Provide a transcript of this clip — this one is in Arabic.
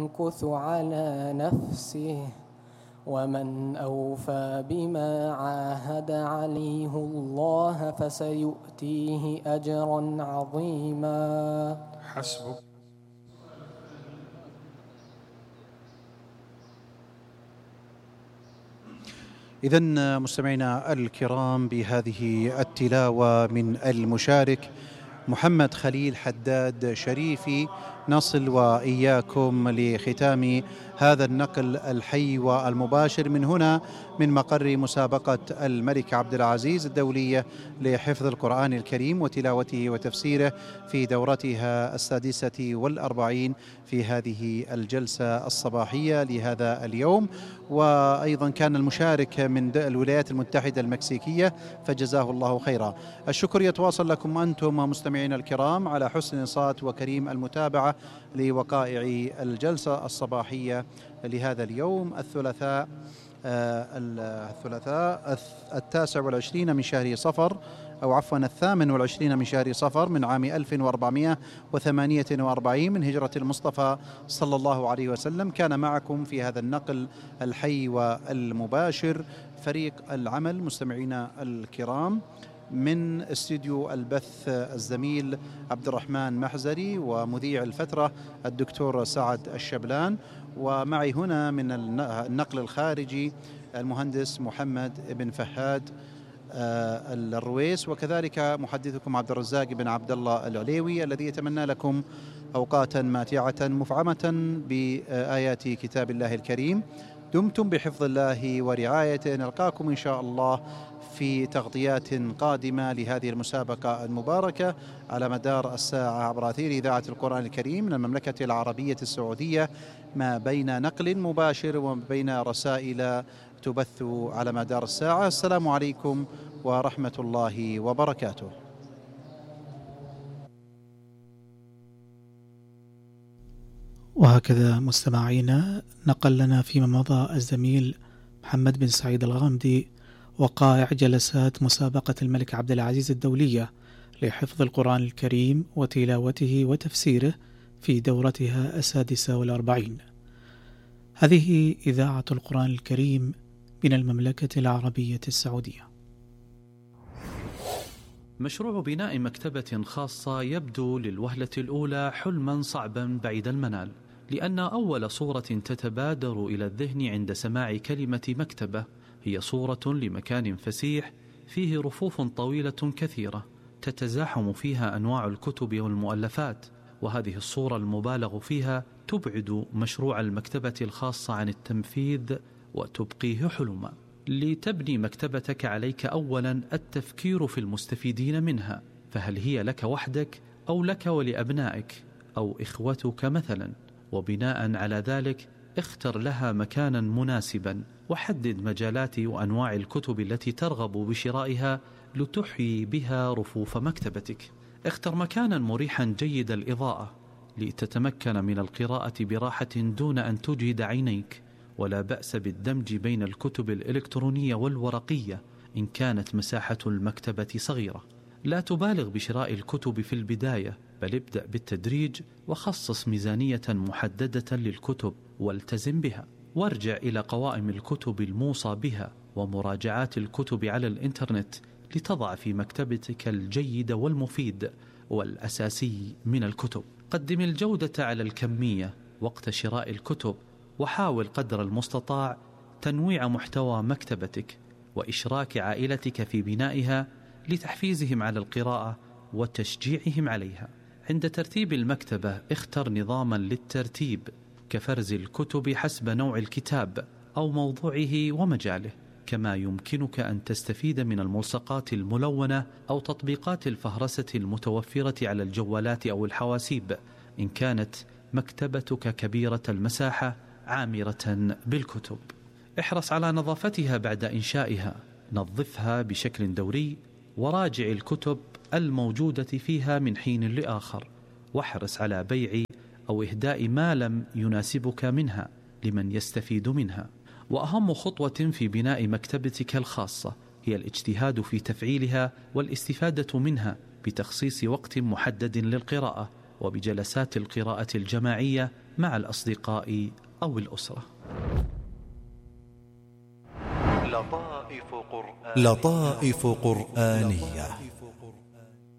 ينكث على نفسه ومن أوفى بما عاهد عليه الله فسيؤتيه أجرا عظيما. حسبك. إذن مستمعينا الكرام، بهذه التلاوة من المشارك محمد خليل حداد شريفي نصل وإياكم لختام هذا النقل الحي والمباشر من هنا، من مقر مسابقة الملك عبد العزيز الدولية لحفظ القرآن الكريم وتلاوته وتفسيره في دورتها 46 في هذه الجلسة الصباحية لهذا اليوم. وأيضا كان المشارك من الولايات المتحدة المكسيكية، فجزاه الله خيرا. الشكر يتواصل لكم أنتم مستمعين الكرام على حسن الإنصات وكريم المتابعة لوقائع الجلسة الصباحية لهذا اليوم الثلاثاء 29 من شهر صفر، أو عفوا 28 من شهر صفر من عام 1448 من هجرة المصطفى صلى الله عليه وسلم. كان معكم في هذا النقل الحي والمباشر فريق العمل مستمعينا الكرام، من استديو البث الزميل عبد الرحمن محزري، ومذيع الفترة الدكتور سعد الشبلان، ومعي هنا من النقل الخارجي المهندس محمد بن فهاد الرويس، وكذلك محدثكم عبد الرزاق بن عبد الله العليوي، الذي يتمنى لكم أوقاتا ماتعة مفعمة بآيات كتاب الله الكريم. دمتم بحفظ الله ورعايته. نلقاكم إن شاء الله في تغطيات قادمة لهذه المسابقة المباركة على مدار الساعة عبر أثير إذاعة القرآن الكريم من المملكة العربية السعودية، ما بين نقل مباشر وما بين رسائل تبث على مدار الساعة. السلام عليكم ورحمة الله وبركاته. وهكذا مستمعينا نقل لنا فيما مضى الزميل محمد بن سعيد الغامدي وقائع جلسات مسابقة الملك عبد العزيز الدولية لحفظ القرآن الكريم وتلاوته وتفسيره في دورتها 46. هذه إذاعة القرآن الكريم من المملكة العربية السعودية. مشروع بناء مكتبة خاصة يبدو للوهلة الأولى حلما صعبا بعيد المنال، لأن أول صورة تتبادر إلى الذهن عند سماع كلمة مكتبة هي صورة لمكان فسيح فيه رفوف طويلة كثيرة تتزاحم فيها أنواع الكتب والمؤلفات، وهذه الصورة المبالغ فيها تبعد مشروع المكتبة الخاصة عن التنفيذ وتبقيه حلما. لتبني مكتبتك عليك أولا التفكير في المستفيدين منها، فهل هي لك وحدك أو لك ولأبنائك أو إخوتك مثلا، وبناء على ذلك اختر لها مكانا مناسبا، وحدد مجالات وأنواع الكتب التي ترغب بشرائها لتحيي بها رفوف مكتبتك. اختر مكانا مريحا جيد الإضاءة لتتمكن من القراءة براحة دون أن تجهد عينيك، ولا بأس بالدمج بين الكتب الإلكترونية والورقية إن كانت مساحة المكتبة صغيرة. لا تبالغ بشراء الكتب في البداية، بل ابدأ بالتدريج وخصص ميزانية محددة للكتب والتزم بها، وارجع إلى قوائم الكتب الموصى بها ومراجعات الكتب على الإنترنت لتضع في مكتبتك الجيد والمفيد والأساسي من الكتب. قدم الجودة على الكمية وقت شراء الكتب، وحاول قدر المستطاع تنويع محتوى مكتبتك وإشراك عائلتك في بنائها لتحفيزهم على القراءة وتشجيعهم عليها. عند ترتيب المكتبة اختر نظاما للترتيب كفرز الكتب حسب نوع الكتاب أو موضوعه ومجاله، كما يمكنك أن تستفيد من الملصقات الملونة أو تطبيقات الفهرسة المتوفرة على الجوالات أو الحواسيب إن كانت مكتبتك كبيرة المساحة عامرة بالكتب. احرص على نظافتها بعد إنشائها، نظفها بشكل دوري وراجع الكتب الموجودة فيها من حين لآخر، واحرص على بيع أو إهداء ما لم يناسبك منها لمن يستفيد منها. وأهم خطوة في بناء مكتبتك الخاصة هي الاجتهاد في تفعيلها والاستفادة منها بتخصيص وقت محدد للقراءة وبجلسات القراءة الجماعية مع الأصدقاء أو الأسرة. لطائف قرآنية